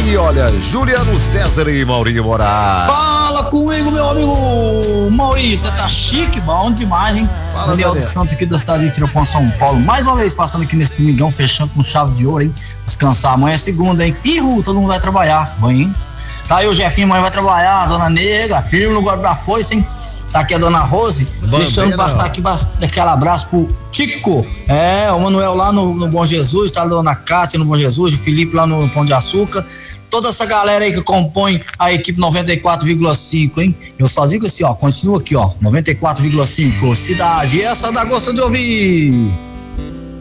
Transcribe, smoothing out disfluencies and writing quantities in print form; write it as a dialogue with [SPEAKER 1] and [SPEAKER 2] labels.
[SPEAKER 1] E olha, Juliano César e Maurinho Moraes.
[SPEAKER 2] Fala comigo, meu amigo Maurício, você tá chique, bom demais, hein?
[SPEAKER 1] Fala,
[SPEAKER 2] Daniel dos Santos aqui da cidade de Tirapão, São Paulo, mais uma vez passando aqui nesse domingão, fechando com chave de ouro, hein? Descansar, amanhã é segunda, hein? Ih, todo mundo vai trabalhar, vai, hein? Tá aí o Jefinho, amanhã vai trabalhar, a Dona Negra, firme no guarda da foice, hein? Tá aqui a Dona Rose, deixando passar aqui aquele abraço pro Tico, o Manuel lá no Bom Jesus, tá a Dona Cátia no Bom Jesus, o Felipe lá no Pão de Açúcar, toda essa galera aí que compõe a equipe 94,5, hein? Eu só digo assim, ó, continua aqui, ó, 94,5, cidade, essa dá gosto de ouvir.